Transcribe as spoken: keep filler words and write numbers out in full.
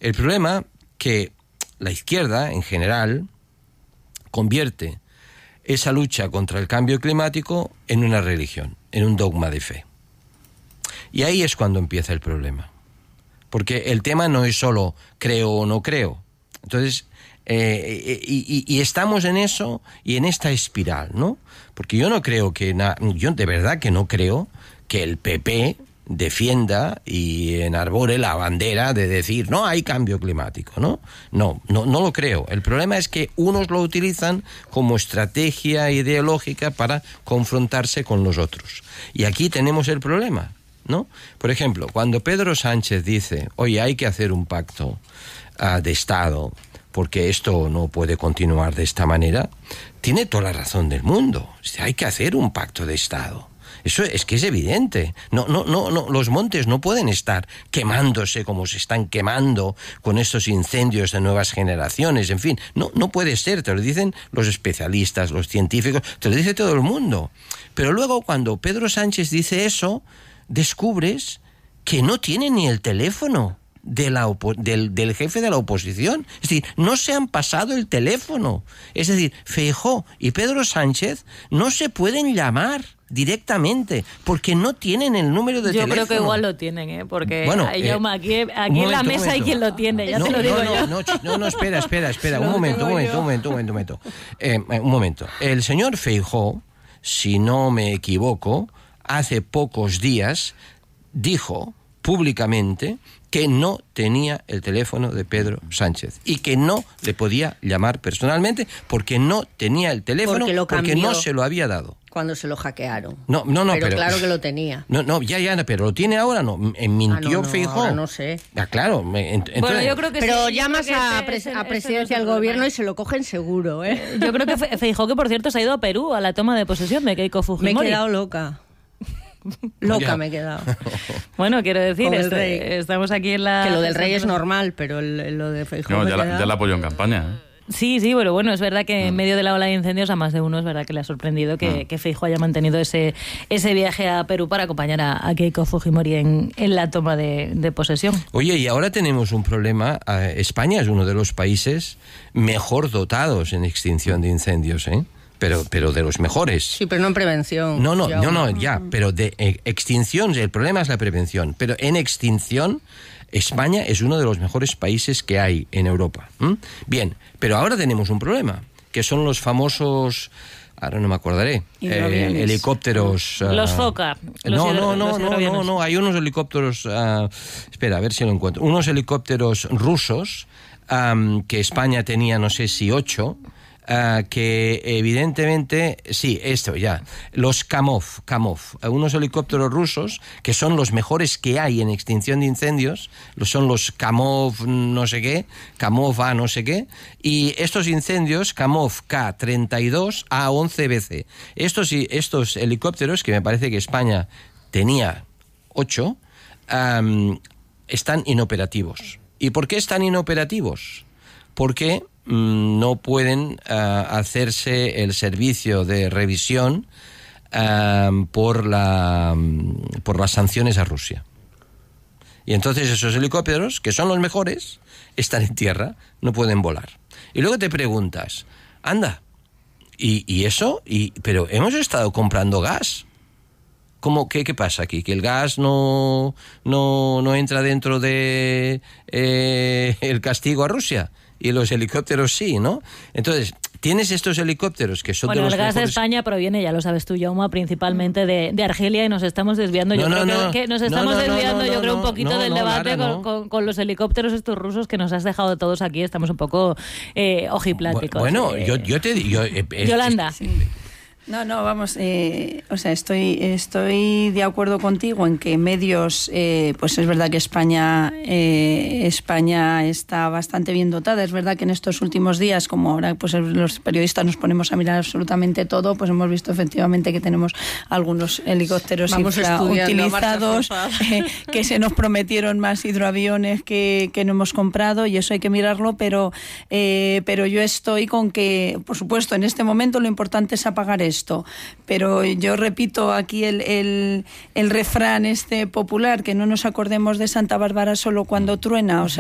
El problema que la izquierda, en general, convierte esa lucha contra el cambio climático en una religión, en un dogma de fe. Y ahí es cuando empieza el problema. Porque el tema no es solo creo o no creo. Entonces, eh, y, y, y estamos en eso y en esta espiral, ¿no? Porque yo no creo que... Na- yo de verdad que no creo que el P P defienda y enarbore la bandera de decir no hay cambio climático, ¿no? No, no, no lo creo. El problema es que unos lo utilizan como estrategia ideológica para confrontarse con los otros. Y aquí tenemos el problema, ¿no? Por ejemplo, cuando Pedro Sánchez dice, oye, hay que hacer un pacto uh, de Estado porque esto no puede continuar de esta manera, tiene toda la razón del mundo. Hay que hacer un pacto de Estado. Eso es que es evidente. No, no, no, no, los montes no pueden estar quemándose como se están quemando con estos incendios de nuevas generaciones. En fin, no, no puede ser. Te lo dicen los especialistas, los científicos, te lo dice todo el mundo. Pero luego cuando Pedro Sánchez dice eso, descubres que no tiene ni el teléfono de la opo- del, del jefe de la oposición. Es decir, no se han pasado el teléfono. Es decir, Feijóo y Pedro Sánchez no se pueden llamar directamente porque no tienen el número de yo teléfono. Yo creo que igual lo tienen, ¿eh? Porque bueno, hay, eh, aquí, aquí en la mesa hay quien lo tiene, ya no, te lo digo no, no, yo. No, no, no, espera, espera, espera, un momento, un momento, un momento, un momento, un momento. Eh, un momento. El señor Feijóo, si no me equivoco, hace pocos días dijo públicamente que no tenía el teléfono de Pedro Sánchez y que no le podía llamar personalmente porque no tenía el teléfono porque, lo porque no se lo había dado. Cuando se lo hackearon. No, no, no, pero, pero claro que lo tenía. No, no, ya, ya, pero lo tiene ahora, no. Mintió ah, no, no, Feijóo. Ahora no sé. Ah, claro. Me, ent- Bueno, entonces, yo creo que pero sí, llamas creo que a, ese- pres- ese- a ese presidencia no es del el gobierno problema. y se lo cogen seguro, ¿eh? Yo creo que Fe- Feijóo, que por cierto se ha ido a Perú a la toma de posesión de Keiko Fujimori. Me he quedado loca. Loca Ya. me he quedado. Bueno, quiero decir, Con el este- rey. estamos aquí en la... Que lo del rey es normal, pero el- lo de Feijóo No, me ya he la, quedado- ya la apoyó en campaña, ¿eh? Sí, sí, pero bueno, es verdad que en medio de la ola de incendios a más de uno es verdad que le ha sorprendido que, que Feijóo haya mantenido ese, ese viaje a Perú para acompañar a, a Keiko Fujimori en, en la toma de, de posesión. Oye, y ahora tenemos un problema. eh, España es uno de los países mejor dotados en extinción de incendios, ¿eh? Pero, pero de los mejores. Sí, pero no en prevención. No, no, Ya. no, no, ya, pero de eh, extinción, el problema es la prevención, pero en extinción España es uno de los mejores países que hay en Europa. ¿m? Bien, pero ahora tenemos un problema, que son los famosos, ahora no me acordaré, eh, helicópteros... Los ah, Fokker. Los no, hidro- no, no, los no, hidroaviones. no, no, hay unos helicópteros, ah, espera, a ver si lo encuentro, unos helicópteros rusos am, que España tenía, no sé si ocho, Uh, que evidentemente, sí, esto ya, los Kamov, Kamov, unos helicópteros rusos que son los mejores que hay en extinción de incendios, son los Kamov no sé qué, Kamov A no sé qué, y estos incendios, Kamov K treinta y dos A once B C, estos, estos helicópteros, que me parece que España tenía ocho, um, están inoperativos. ¿Y por qué están inoperativos? Porque no pueden uh, hacerse el servicio de revisión uh, por, la, por las sanciones a Rusia. Y entonces esos helicópteros, que son los mejores, están en tierra, no pueden volar. Y luego te preguntas, anda, ¿y, y eso? Y, pero hemos estado comprando gas. ¿Cómo, qué, ¿Qué pasa aquí? ¿Que el gas no, no, no entra dentro de eh, el castigo a Rusia? Y los helicópteros sí, ¿no? Entonces, tienes estos helicópteros que son bueno, de los el gas mejores... de España proviene, ya lo sabes tú, Jaume, principalmente de, de Argelia y nos estamos desviando. Yo No, creo no, que, no. que nos No, estamos no, no, desviando, no, yo no, creo, un no, poquito no, del no, debate Lara, con, no. con, con los helicópteros estos rusos que nos has dejado todos aquí. Estamos un poco eh, ojipláticos. Bueno, eh, yo, yo te digo... Eh, eh, Yolanda. Sí. No, no, vamos, eh, o sea, estoy, estoy de acuerdo contigo en que medios, eh, pues es verdad que España, eh, España está bastante bien dotada. Es verdad que en estos últimos días, como ahora pues los periodistas nos ponemos a mirar absolutamente todo, pues hemos visto efectivamente que tenemos algunos helicópteros Vamos utilizados, eh, que se nos prometieron más hidroaviones que, que no hemos comprado, y eso hay que mirarlo, pero, eh, pero yo estoy con que, por supuesto, en este momento lo importante es apagar esto. Pero yo repito aquí el, el, el refrán este popular, que no nos acordemos de Santa Bárbara solo cuando truena. O sea,